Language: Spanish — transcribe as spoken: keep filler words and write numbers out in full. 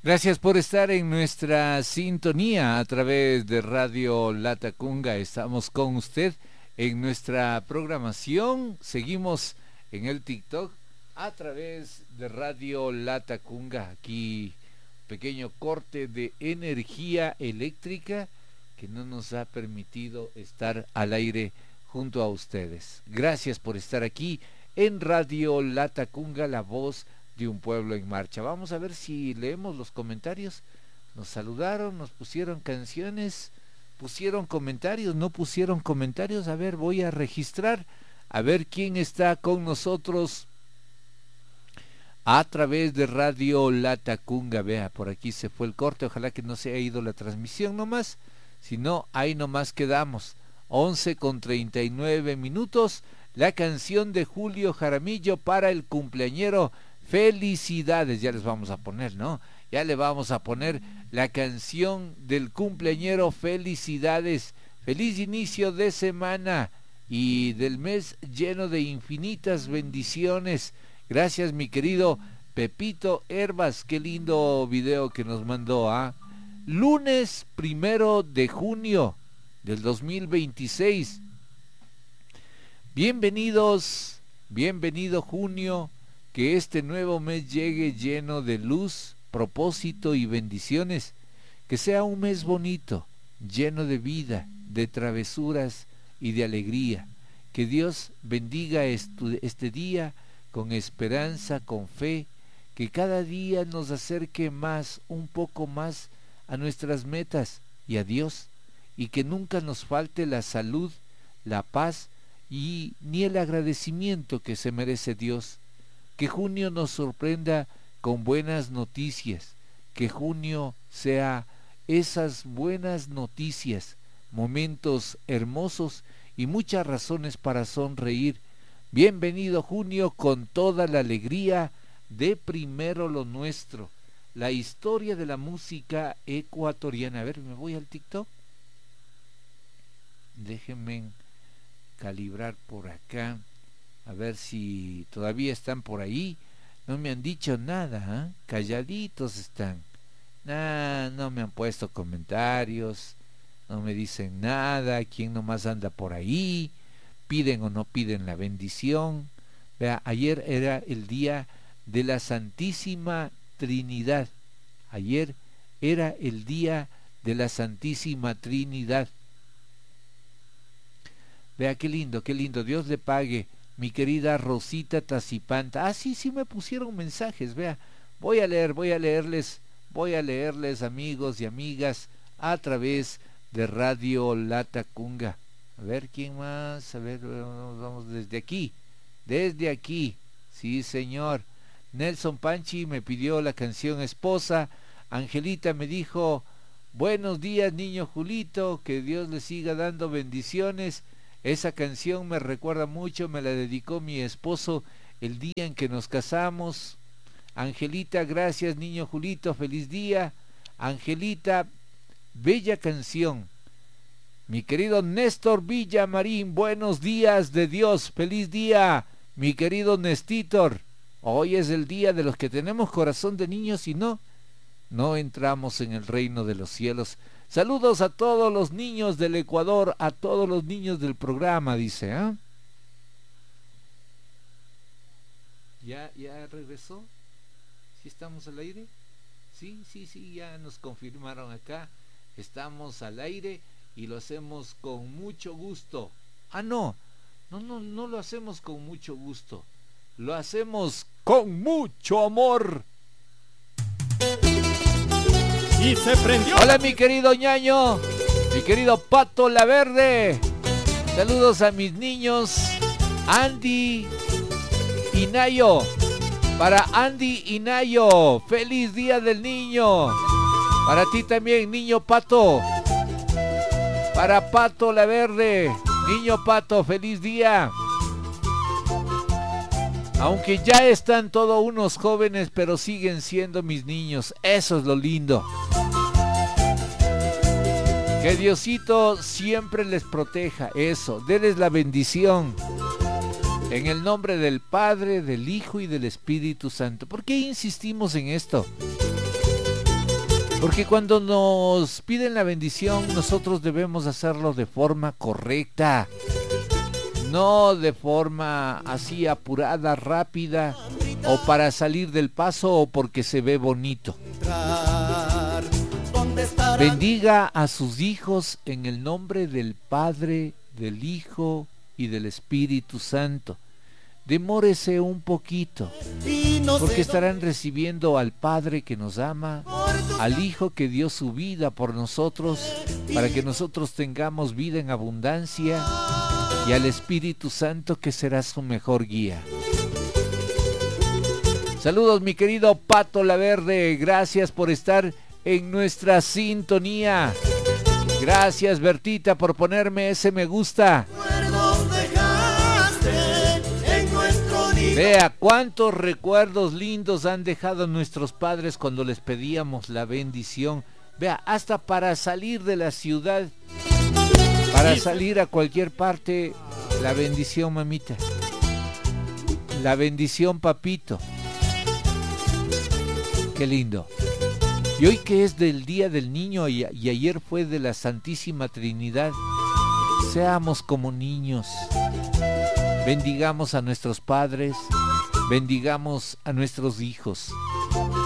Gracias por estar en nuestra sintonía a través de Radio Latacunga. Estamos con usted en nuestra programación. Seguimos en el TikTok a través de Radio Latacunga. Aquí pequeño corte de energía eléctrica que no nos ha permitido estar al aire junto a ustedes. Gracias por estar aquí en Radio Latacunga, la voz de un pueblo en marcha. Vamos a ver si leemos los comentarios. Nos saludaron, nos pusieron canciones, pusieron comentarios, no pusieron comentarios. A ver, voy a registrar, a ver quién está con nosotros a través de Radio Latacunga. Vea, por aquí se fue el corte, ojalá que no se haya ido la transmisión nomás, si no, ahí nomás quedamos. Once con treinta y nueve minutos, la canción de Julio Jaramillo para el cumpleañero. Felicidades, ya les vamos a poner, ¿no? Ya le vamos a poner la canción del cumpleañero. Felicidades, feliz inicio de semana y del mes lleno de infinitas bendiciones. Gracias, mi querido Pepito Herbas, qué lindo video que nos mandó, ¿ah? ¿eh? Lunes primero de junio del dos mil veintiséis. Bienvenidos, bienvenido junio. Que este nuevo mes llegue lleno de luz, propósito y bendiciones. Que sea un mes bonito, lleno de vida, de travesuras y de alegría. Que Dios bendiga este día con esperanza, con fe. Que cada día nos acerque más, un poco más a nuestras metas y a Dios. Y que nunca nos falte la salud, la paz y ni el agradecimiento que se merece Dios. Que junio nos sorprenda con buenas noticias, que junio sea esas buenas noticias, momentos hermosos y muchas razones para sonreír. Bienvenido junio con toda la alegría de Primero lo Nuestro, la historia de la música ecuatoriana. A ver, me voy al TikTok. Déjenme calibrar por acá. A ver si todavía están por ahí. No me han dicho nada, ¿eh? Calladitos están. Nah, no me han puesto comentarios. No me dicen nada. ¿Quién nomás anda por ahí? ¿Piden o no piden la bendición? Vea, ayer era el día de la Santísima Trinidad. Ayer era el día de la Santísima Trinidad. Vea, qué lindo, qué lindo. Dios le pague. Mi querida Rosita Tacipanta. Ah, sí, sí me pusieron mensajes, vea. Voy a leer, voy a leerles, voy a leerles, amigos y amigas, a través de Radio Latacunga. A ver, ¿quién más? A ver, vamos desde aquí. Desde aquí. Sí, señor. Nelson Panchi me pidió la canción Esposa. Angelita me dijo, buenos días, niño Julito, que Dios le siga dando bendiciones. Esa canción me recuerda mucho, me la dedicó mi esposo el día en que nos casamos. Angelita, gracias, niño Julito, feliz día. Angelita, bella canción. Mi querido Néstor Villamarín, buenos días de Dios, feliz día. Mi querido Nestitor, hoy es el día de los que tenemos corazón de niños y no, no entramos en el reino de los cielos. Saludos a todos los niños del Ecuador, a todos los niños del programa, dice, ¿ah? ¿eh? ¿Ya, ya regresó? ¿Sí estamos al aire? Sí, sí, sí, ya nos confirmaron acá. Estamos al aire y lo hacemos con mucho gusto. Ah, no, no, no, no lo hacemos con mucho gusto. Lo hacemos con mucho amor. Y se prendió. Hola, mi querido ñaño, mi querido Pato La Verde. Saludos a mis niños Andy y Nayo. Para Andy y Nayo, feliz día del niño. Para ti también, niño Pato. Para Pato La Verde, niño Pato, feliz día. Aunque ya están todos unos jóvenes, pero siguen siendo mis niños. Eso es lo lindo. Que Diosito siempre les proteja. Eso, denles la bendición. En el nombre del Padre, del Hijo y del Espíritu Santo. ¿Por qué insistimos en esto? Porque cuando nos piden la bendición, nosotros debemos hacerlo de forma correcta. No de forma así apurada, rápida, o para salir del paso o porque se ve bonito. Bendiga a sus hijos en el nombre del Padre, del Hijo y del Espíritu Santo. Demórese un poquito, porque estarán recibiendo al Padre que nos ama, al Hijo que dio su vida por nosotros, para que nosotros tengamos vida en abundancia, y al Espíritu Santo que será su mejor guía. Saludos, mi querido Pato Laverde, gracias por estar en nuestra sintonía. Gracias, Bertita, por ponerme ese me gusta. Vea cuántos recuerdos lindos han dejado nuestros padres cuando les pedíamos la bendición. Vea, hasta para salir de la ciudad, para salir a cualquier parte, la bendición, mamita. La bendición, papito. Qué lindo. Y hoy que es del Día del Niño y, y ayer fue de la Santísima Trinidad, seamos como niños. Bendigamos a nuestros padres, bendigamos a nuestros hijos.